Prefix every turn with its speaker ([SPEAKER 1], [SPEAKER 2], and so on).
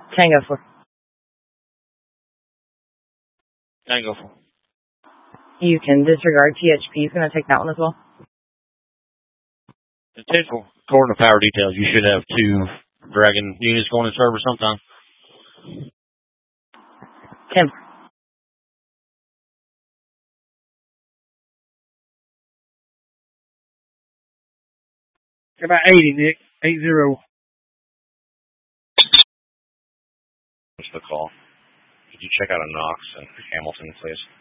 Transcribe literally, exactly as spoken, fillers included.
[SPEAKER 1] Tango four.
[SPEAKER 2] Tango four.
[SPEAKER 1] You can disregard T H P. He's going to take that one as well.
[SPEAKER 2] Potential. According to power details, you should have two Dragon units going in service sometime.
[SPEAKER 1] Tim.
[SPEAKER 3] About eighty, Nick. Eight zero.
[SPEAKER 4] What's the call? Could you check out a Knox and Hamilton, please?